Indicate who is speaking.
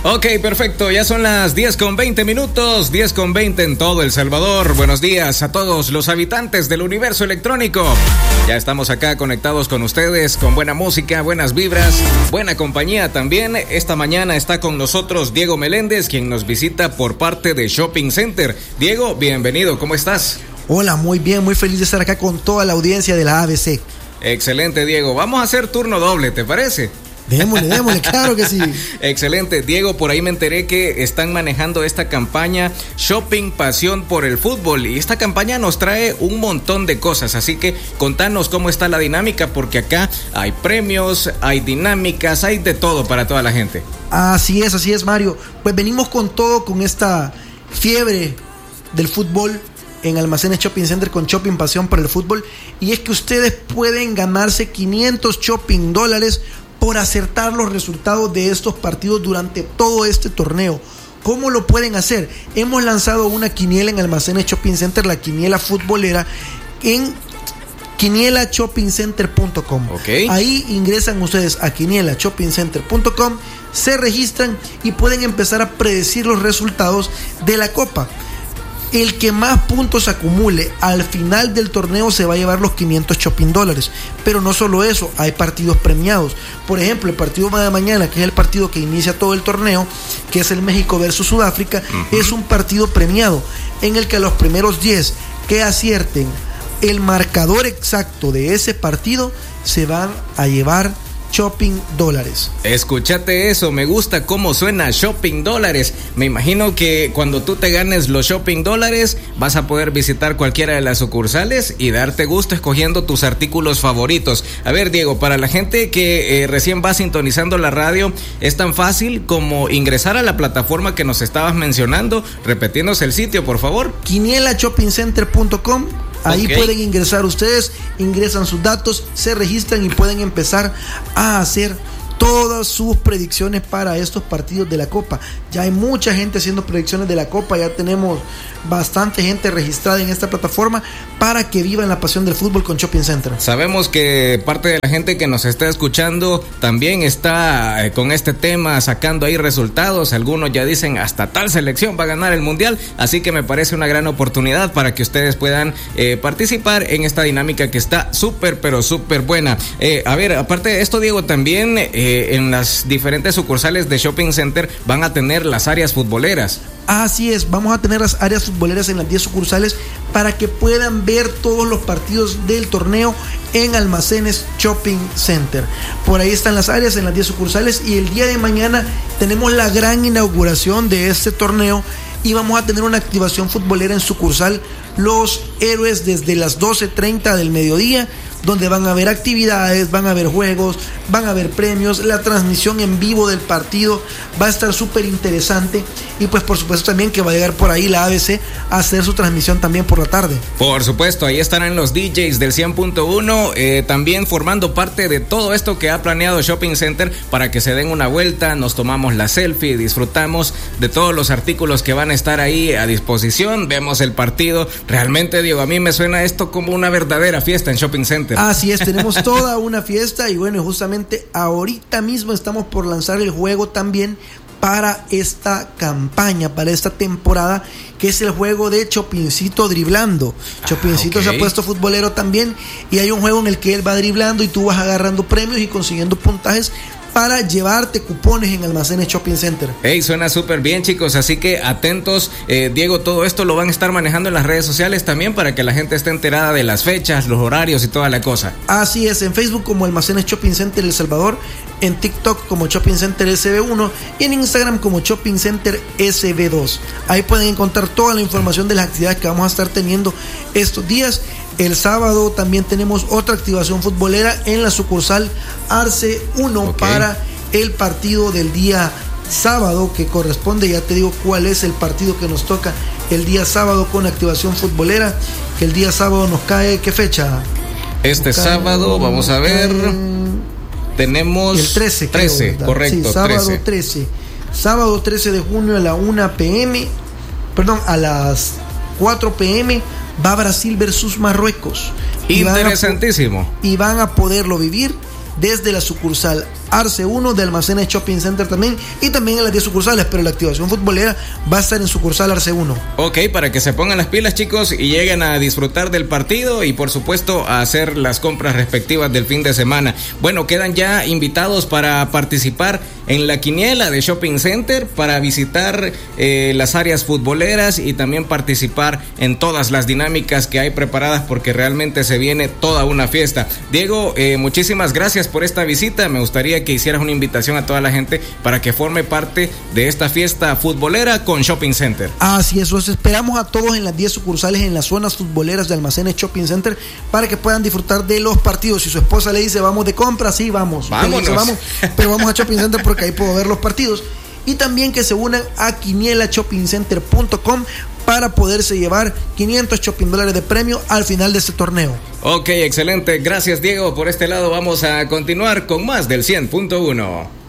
Speaker 1: Ok, perfecto, ya son las 10:20, 10:20 en todo El Salvador. Buenos días a todos los habitantes del universo electrónico. Ya estamos acá conectados con ustedes, con buena música, buenas vibras, buena compañía también. Esta mañana está con nosotros Diego Meléndez, quien nos visita por parte de Shopping Center. Diego, bienvenido, ¿cómo estás?
Speaker 2: Hola, muy bien, muy feliz de estar acá con toda la audiencia de la ABC.
Speaker 1: Excelente, Diego. Vamos a hacer turno doble, ¿te parece?
Speaker 2: Démosle, claro que sí.
Speaker 1: Excelente, Diego, por ahí me enteré que están manejando esta campaña Shopping Pasión por el Fútbol, y esta campaña nos trae un montón de cosas, así que contanos cómo está la dinámica, porque acá hay premios, hay dinámicas, hay de todo para toda la gente.
Speaker 2: Así es, Mario. Pues venimos con todo, con esta fiebre del fútbol en Almacenes Shopping Center con Shopping Pasión por el Fútbol, y es que ustedes pueden ganarse 500 shopping dólares por acertar los resultados de estos partidos durante todo este torneo. ¿Cómo lo pueden hacer? Hemos lanzado una quiniela en Almacenes Shopping Center, la quiniela futbolera, en quinielashoppincenter.com.
Speaker 1: Okay.
Speaker 2: Ahí ingresan ustedes a quinielashoppincenter.com, se registran y pueden empezar a predecir los resultados de la Copa. El que más puntos acumule al final del torneo se va a llevar los 500 shopping dólares. Pero no solo eso, hay partidos premiados. Por ejemplo, el partido de mañana, que es el partido que inicia todo el torneo, que es el México versus Sudáfrica, es un partido premiado en el que los primeros 10 que acierten el marcador exacto de ese partido se van a llevar shopping dólares.
Speaker 1: Escúchate eso, me gusta cómo suena shopping dólares. Me imagino que cuando tú te ganes los shopping dólares vas a poder visitar cualquiera de las sucursales y darte gusto escogiendo tus artículos favoritos. A ver, Diego, para la gente que recién va sintonizando la radio, es tan fácil como ingresar a la plataforma que nos estabas mencionando. Repetirnos el sitio, por favor.
Speaker 2: quinielashoppincenter.com. Ahí pueden ingresar ustedes, ingresan sus datos, se registran y pueden empezar a hacer todas sus predicciones para estos partidos de la Copa. Ya hay mucha gente haciendo predicciones de la Copa, ya tenemos bastante gente registrada en esta plataforma para que vivan la pasión del fútbol con Shopping Center.
Speaker 1: Sabemos que parte de la gente que nos está escuchando también está con este tema sacando ahí resultados. Algunos ya dicen hasta tal selección va a ganar el mundial, así que me parece una gran oportunidad para que ustedes puedan participar en esta dinámica que está súper, pero súper buena. A ver, aparte de esto, Diego, también en las diferentes sucursales de Shopping Center van a tener las áreas futboleras.
Speaker 2: Así es, vamos a tener las áreas futboleras en las 10 sucursales para que puedan ver todos los partidos del torneo en Almacenes Shopping Center. Por ahí están las áreas en las 10 sucursales, y el día de mañana tenemos la gran inauguración de este torneo y vamos a tener una activación futbolera en sucursal Los Héroes desde las 12:30 del mediodía, donde van a haber actividades, van a haber juegos, van a haber premios, la transmisión en vivo del partido va a estar súper interesante, y pues por supuesto también que va a llegar por ahí la ABC a hacer su transmisión también por la tarde.
Speaker 1: Por supuesto, ahí estarán los DJs del 100.1 también formando parte de todo esto que ha planeado Shopping Center para que se den una vuelta, nos tomamos la selfie, disfrutamos de todos los artículos que van a estar ahí a disposición, vemos el partido. Realmente, Diego, a mí me suena esto como una verdadera fiesta en Shopping Center.
Speaker 2: Así es, tenemos toda una fiesta, y bueno, justamente ahorita mismo estamos por lanzar el juego también para esta campaña, para esta temporada, que es el juego de Chopincito driblando. Chopincito se ha puesto futbolero también, y hay un juego en el que él va driblando y tú vas agarrando premios y consiguiendo puntajes para llevarte cupones en Almacenes Shopping Center.
Speaker 1: Hey, suena súper bien, chicos, así que atentos. Diego, todo esto lo van a estar manejando en las redes sociales también para que la gente esté enterada de las fechas, los horarios y toda la cosa.
Speaker 2: Así es, en Facebook como Almacenes Shopping Center El Salvador, en TikTok como Shopping Center SB1 y en Instagram como Shopping Center SB2. Ahí pueden encontrar toda la información de las actividades que vamos a estar teniendo estos días. El sábado también tenemos otra activación futbolera en la sucursal Arce 1 para el partido del día sábado que corresponde. Ya te digo cuál es el partido que nos toca el día sábado con activación futbolera, que el día sábado nos cae, ¿qué fecha?
Speaker 1: Sábado, vamos a ver, tenemos
Speaker 2: el 13,
Speaker 1: correcto,
Speaker 2: sí, sábado
Speaker 1: 13.
Speaker 2: Sábado 13 de junio a la 1 p.m., a las 4 p.m. va Brasil versus Marruecos.
Speaker 1: Interesantísimo.
Speaker 2: Y van a poderlo vivir desde la sucursal Arce 1 de Almacenes Shopping Center también, y también en las 10 sucursales, pero la activación futbolera va a estar en sucursal Arce 1.
Speaker 1: Ok, para que se pongan las pilas, chicos, y lleguen a disfrutar del partido y por supuesto a hacer las compras respectivas del fin de semana. Bueno, quedan ya invitados para participar en la quiniela de Shopping Center, para visitar las áreas futboleras y también participar en todas las dinámicas que hay preparadas, porque realmente se viene toda una fiesta. Diego, muchísimas gracias por esta visita. Me gustaría que hicieras una invitación a toda la gente para que forme parte de esta fiesta futbolera con Shopping Center.
Speaker 2: Así es, los esperamos a todos en las 10 sucursales en las zonas futboleras de Almacenes Shopping Center para que puedan disfrutar de los partidos. Si su esposa le dice vamos de compra, sí, vamos.
Speaker 1: Vámonos.
Speaker 2: Dice, vamos, pero vamos a Shopping Center porque ahí puedo ver los partidos. Y también que se unan a quinielashoppincenter.com para poderse llevar $500 de premio al final de este torneo.
Speaker 1: Ok, excelente. Gracias, Diego. Por este lado vamos a continuar con más del 100.1.